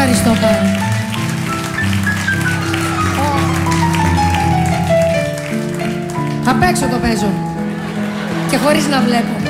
ευχαριστώ πάρα. Απ' έξω το παίζω. Και χωρίς να βλέπω.